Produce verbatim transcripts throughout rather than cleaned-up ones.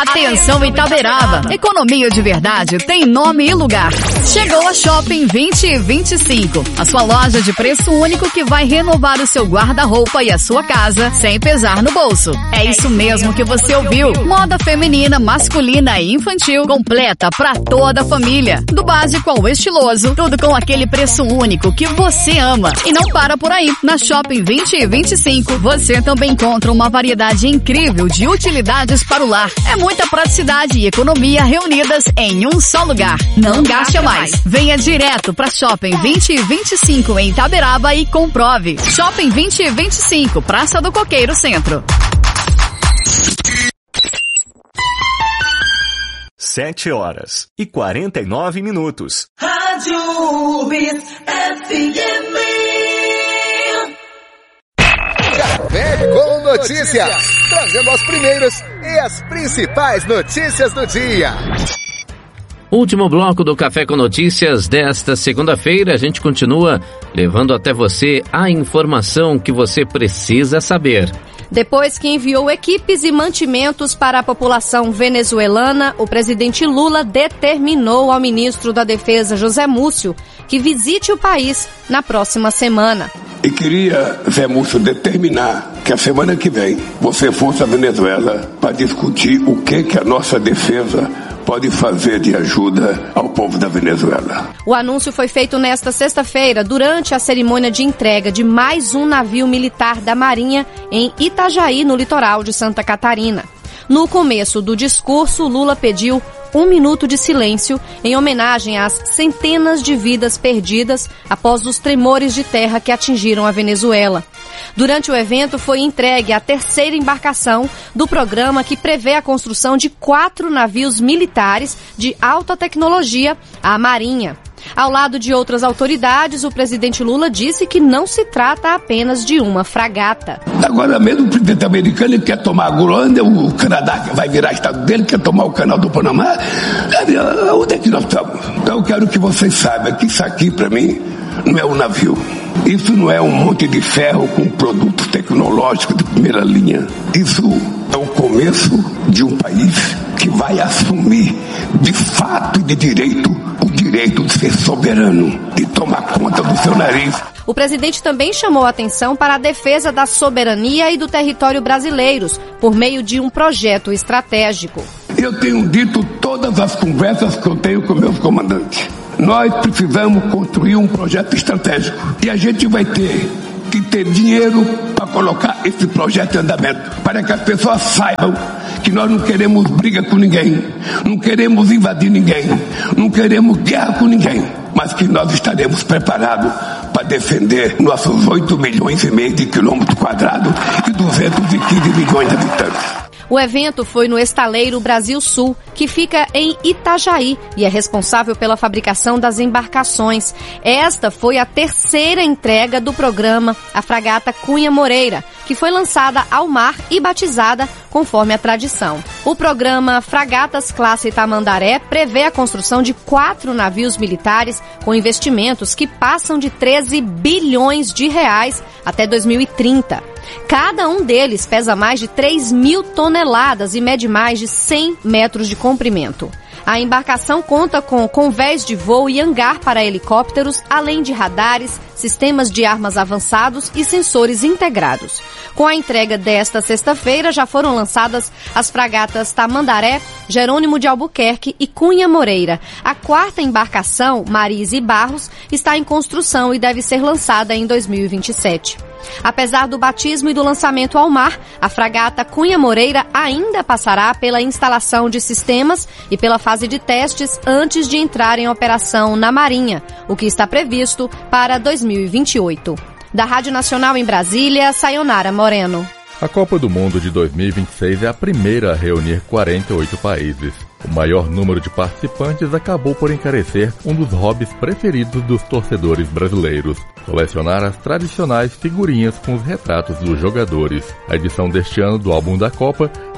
Atenção Itaberaba, economia de verdade tem nome e lugar. Chegou a Shopping vinte e vinte e cinco, a sua loja de preço único que vai renovar o seu guarda-roupa e a sua casa sem pesar no bolso. É isso mesmo que você ouviu. Moda feminina, masculina e infantil, completa pra toda a família. Do básico ao estiloso, tudo com aquele preço único que você ama. E não para por aí. Na Shopping vinte e vinte e cinco, você também encontra uma variedade incrível de utilidades para o lar. É muita praticidade e economia reunidas em um só lugar. Não gaste mais. Venha direto para Shopping vinte e vinte e cinco em Itaberaba e comprove. Shopping vinte e vinte e cinco, Praça do Coqueiro Centro. Sete horas e quarenta e nove minutos. Rádio URBS F M. Café com Notícias, trazendo as primeiras e as principais notícias do dia. Último bloco do Café com Notícias desta segunda-feira. A gente continua levando até você a informação que você precisa saber. Depois que enviou equipes e mantimentos para a população venezuelana, o presidente Lula determinou ao ministro da Defesa, José Múcio, que visite o país na próxima semana. E queria, Zé Múcio, determinar que a semana que vem você fosse à Venezuela para discutir o que, que a nossa defesa pode fazer de ajuda ao povo da Venezuela. O anúncio foi feito nesta sexta-feira, durante a cerimônia de entrega de mais um navio militar da Marinha em Itajaí, no litoral de Santa Catarina. No começo do discurso, Lula pediu um minuto de silêncio em homenagem às centenas de vidas perdidas após os tremores de terra que atingiram a Venezuela. Durante o evento foi entregue a terceira embarcação do programa que prevê a construção de quatro navios militares de alta tecnologia à Marinha. Ao lado de outras autoridades, o presidente Lula disse que não se trata apenas de uma fragata. Agora mesmo o presidente americano quer tomar a Groenlândia, o Canadá vai virar estado dele, quer tomar o canal do Panamá. Onde é que nós estamos? Então eu quero que vocês saibam que isso aqui para mim não é um navio. Isso não é um monte de ferro com produtos tecnológicos de primeira linha. Isso é o começo de um país que vai assumir de fato e de direito o direito de ser soberano, de tomar conta do seu nariz. O presidente também chamou a atenção para a defesa da soberania e do território brasileiros, por meio de um projeto estratégico. Eu tenho dito todas as conversas que eu tenho com meus comandantes. Nós precisamos construir um projeto estratégico e a gente vai ter que ter dinheiro para colocar esse projeto em andamento, para que as pessoas saibam que nós não queremos briga com ninguém, não queremos invadir ninguém, não queremos guerra com ninguém, mas que nós estaremos preparados para defender nossos oito milhões e meio de quilômetros quadrados e duzentos e quinze milhões de habitantes. O evento foi no estaleiro Brasil Sul, que fica em Itajaí e é responsável pela fabricação das embarcações. Esta foi a terceira entrega do programa, a fragata Cunha Moreira, que foi lançada ao mar e batizada conforme a tradição. O programa Fragatas Classe Tamandaré prevê a construção de quatro navios militares com investimentos que passam de treze bilhões de reais até dois mil e trinta. Cada um deles pesa mais de três mil toneladas e mede mais de cem metros de comprimento. A embarcação conta com convés de voo e hangar para helicópteros, além de radares, sistemas de armas avançados e sensores integrados. Com a entrega desta sexta-feira, já foram lançadas as fragatas Tamandaré, Jerônimo de Albuquerque e Cunha Moreira. A quarta embarcação, Marise Barros, está em construção e deve ser lançada em dois mil e vinte e sete. Apesar do batismo e do lançamento ao mar, a fragata Cunha Moreira ainda passará pela instalação de sistemas e pela fase de testes antes de entrar em operação na Marinha, o que está previsto para dois mil e vinte e oito. Da Rádio Nacional em Brasília, Sayonara Moreno. A Copa do Mundo de dois mil e vinte e seis é a primeira a reunir quarenta e oito países. O maior número de participantes acabou por encarecer um dos hobbies preferidos dos torcedores brasileiros: colecionar as tradicionais figurinhas com os retratos dos jogadores. A edição deste ano do álbum da Copa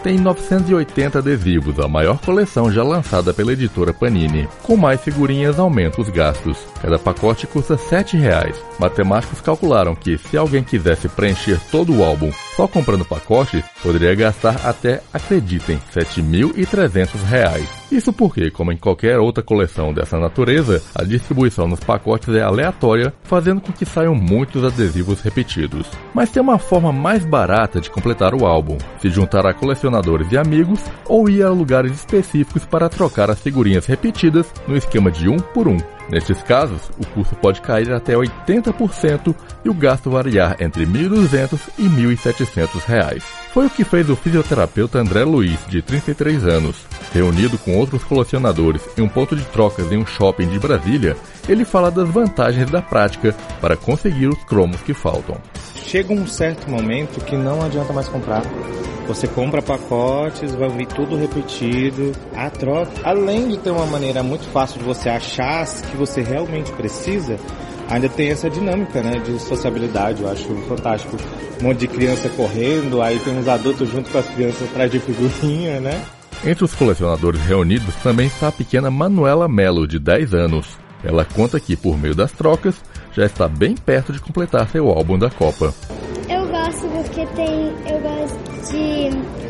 tem novecentos e oitenta adesivos, a maior coleção já lançada pela editora Panini. Com mais figurinhas, aumenta os gastos. Cada pacote custa sete reais. Matemáticos calcularam que, se alguém quisesse preencher todo o álbum só comprando pacotes, poderia gastar até, acreditem, sete mil e trezentos reais. Isso porque, como em qualquer outra coleção dessa natureza, a distribuição nos pacotes é aleatória, fazendo com que saiam muitos adesivos repetidos. Mas tem uma forma mais barata de completar o álbum: se juntar a colecionadores e amigos ou ir a lugares específicos para trocar as figurinhas repetidas no esquema de um por um. Nesses casos, o custo pode cair até oitenta por cento e o gasto variar entre mil e duzentos e mil e setecentos reais. Foi o que fez o fisioterapeuta André Luiz, de trinta e três anos. Reunido com outros colecionadores em um ponto de trocas em um shopping de Brasília, ele fala das vantagens da prática para conseguir os cromos que faltam. Chega um certo momento que não adianta mais comprar. Você compra pacotes, vai vir tudo repetido. A troca, além de ter uma maneira muito fácil de você achar que você realmente precisa, ainda tem essa dinâmica, né, de sociabilidade. Eu acho fantástico. Um monte de criança correndo, aí tem uns adultos junto com as crianças atrás de figurinha, né? Entre os colecionadores reunidos também está a pequena Manuela Melo, de dez anos. Ela conta que, por meio das trocas, já está bem perto de completar seu álbum da Copa. Eu gosto porque tem, eu gosto de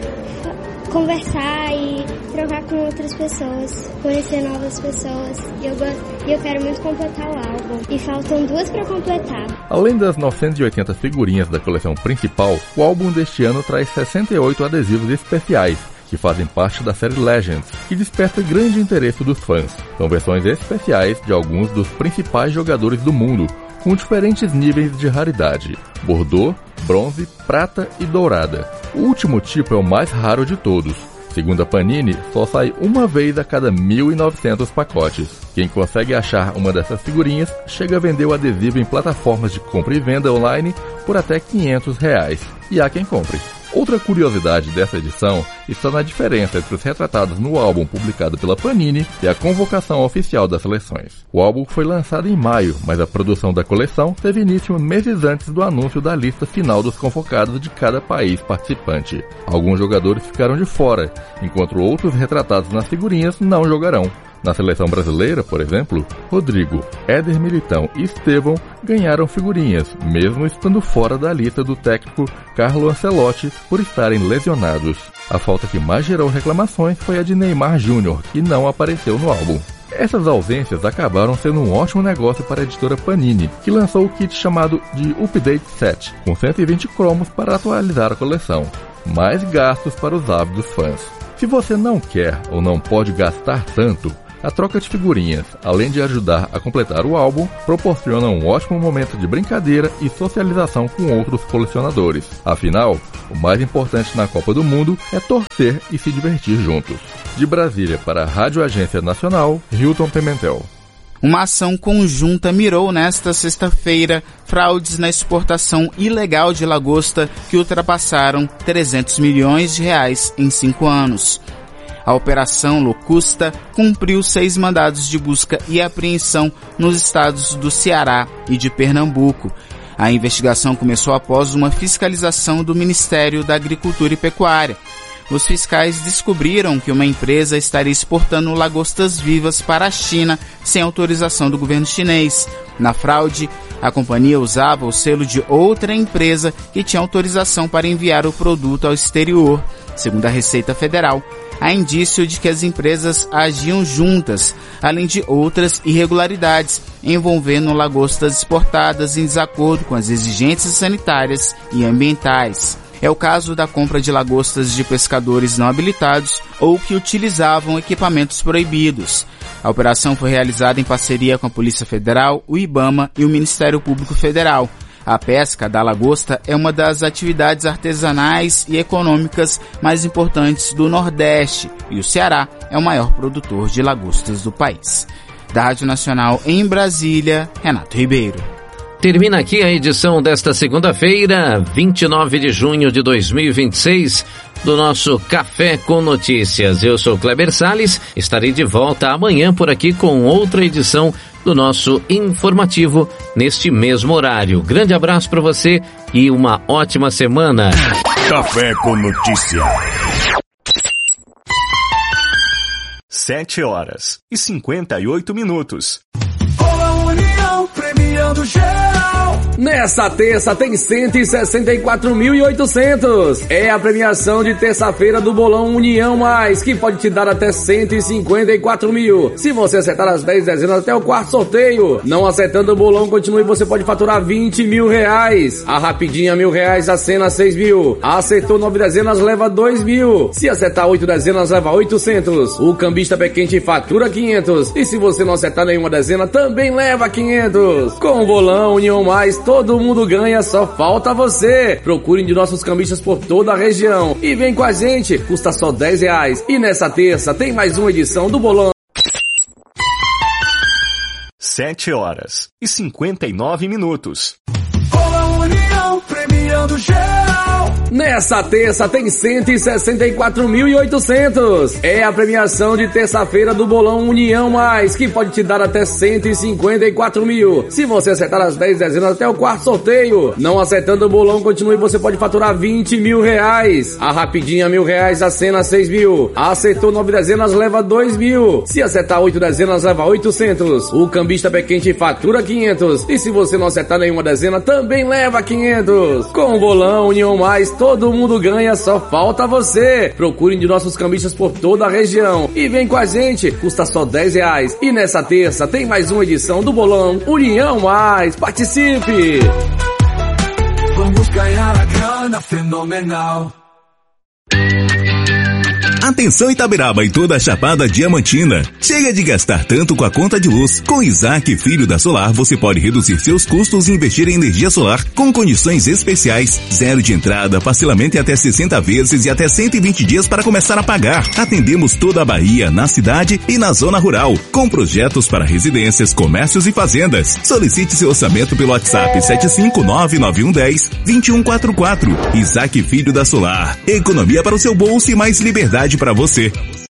conversar e trocar com outras pessoas, conhecer novas pessoas. E eu, gosto, e eu quero muito completar o álbum. E faltam duas para completar. Além das novecentas e oitenta figurinhas da coleção principal, o álbum deste ano traz sessenta e oito adesivos especiais, que fazem parte da série Legends, que desperta grande interesse dos fãs. São versões especiais de alguns dos principais jogadores do mundo, com diferentes níveis de raridade: bordô, bronze, prata e dourada. O último tipo é o mais raro de todos. Segundo a Panini, só sai uma vez a cada mil e novecentos pacotes. Quem consegue achar uma dessas figurinhas chega a vender o adesivo em plataformas de compra e venda online por até quinhentos reais. E há quem compre. Outra curiosidade dessa edição está na diferença entre os retratados no álbum publicado pela Panini e a convocação oficial das seleções. O álbum foi lançado em maio, mas a produção da coleção teve início meses antes do anúncio da lista final dos convocados de cada país participante. Alguns jogadores ficaram de fora, enquanto outros retratados nas figurinhas não jogarão. Na seleção brasileira, por exemplo, Rodrigo, Éder Militão e Estevão ganharam figurinhas, mesmo estando fora da lista do técnico Carlo Ancelotti por estarem lesionados. A falta que mais gerou reclamações foi a de Neymar Júnior, que não apareceu no álbum. Essas ausências acabaram sendo um ótimo negócio para a editora Panini, que lançou o kit chamado de Update Set, com cento e vinte cromos para atualizar a coleção. Mais gastos para os ávidos fãs. Se você não quer ou não pode gastar tanto, a troca de figurinhas, além de ajudar a completar o álbum, proporciona um ótimo momento de brincadeira e socialização com outros colecionadores. Afinal, o mais importante na Copa do Mundo é torcer e se divertir juntos. De Brasília para a Rádio Agência Nacional, Hilton Pimentel. Uma ação conjunta mirou nesta sexta-feira fraudes na exportação ilegal de lagosta que ultrapassaram trezentos milhões de reais em cinco anos. A Operação Locusta cumpriu seis mandados de busca e apreensão nos estados do Ceará e de Pernambuco. A investigação começou após uma fiscalização do Ministério da Agricultura e Pecuária. Os fiscais descobriram que uma empresa estaria exportando lagostas vivas para a China sem autorização do governo chinês. Na fraude, a companhia usava o selo de outra empresa que tinha autorização para enviar o produto ao exterior. Segundo a Receita Federal, há indício de que as empresas agiam juntas, além de outras irregularidades envolvendo lagostas exportadas em desacordo com as exigências sanitárias e ambientais. É o caso da compra de lagostas de pescadores não habilitados ou que utilizavam equipamentos proibidos. A operação foi realizada em parceria com a Polícia Federal, o IBAMA e o Ministério Público Federal. A pesca da lagosta é uma das atividades artesanais e econômicas mais importantes do Nordeste e o Ceará é o maior produtor de lagostas do país. Da Rádio Nacional em Brasília, Renato Ribeiro. Termina aqui a edição desta segunda-feira, vinte e nove de junho de dois mil e vinte e seis, do nosso Café com Notícias. Eu sou Kleber Salles, estarei de volta amanhã por aqui com outra edição do nosso informativo neste mesmo horário. Grande abraço para você e uma ótima semana. Café com Notícias. Sete horas e cinquenta e oito minutos. Bolão União premiando geral. Nessa terça tem cento e sessenta e quatro mil e oitocentos. É a premiação de terça-feira do Bolão União Mais, que pode te dar até cento e cinquenta e quatro mil. Se você acertar as dez dezenas até o quarto sorteio. Não acertando o bolão, continue, você pode faturar vinte mil reais. A rapidinha mil reais, a cena seis mil. Acertou nove dezenas, leva dois mil. Se acertar oito dezenas, leva oitocentos. O cambista pé quente fatura quinhentos. E se você não acertar nenhuma dezena, também leva quinhentos. Com o Bolão União Mais, todo mundo ganha, só falta você. Procure de nossos cambistas por toda a região e vem com a gente, custa só dez reais. E nessa terça tem mais uma edição do Bolão. Sete horas e cinquenta e nove minutos. Bolão União premiando geral. Nessa terça tem cento e sessenta e quatro mil e oitocentos. É a premiação de terça-feira do Bolão União Mais, que pode te dar até cento e cinquenta e quatro mil. Se você acertar as dez dezenas até o quarto sorteio. Não acertando o bolão, continue, você pode faturar vinte mil reais. A rapidinha mil reais, a cena seis mil. Acertou nove dezenas, leva dois mil. Se acertar oito dezenas, leva oitocentos. O cambista pé quente fatura quinhentos. E se você não acertar nenhuma dezena, também leva quinhentos. Com o Bolão União Mais, todo mundo ganha, só falta você. Procure de nossos cambistas por toda a região e vem com a gente, custa só dez reais. E nessa terça tem mais uma edição do Bolão União Mais. Participe! Vamos ganhar a grana fenomenal. Atenção Itaberaba e toda a Chapada Diamantina. Chega de gastar tanto com a conta de luz. Com Isaac Filho da Solar, você pode reduzir seus custos e investir em energia solar com condições especiais. Zero de entrada, parcelamento em até sessenta vezes e até cento e vinte dias para começar a pagar. Atendemos toda a Bahia, na cidade e na zona rural, com projetos para residências, comércios e fazendas. Solicite seu orçamento pelo WhatsApp sete cinco nove nove um um zero dois um quatro quatro. Isaac Filho da Solar. Economia para o seu bolso e mais liberdade para você.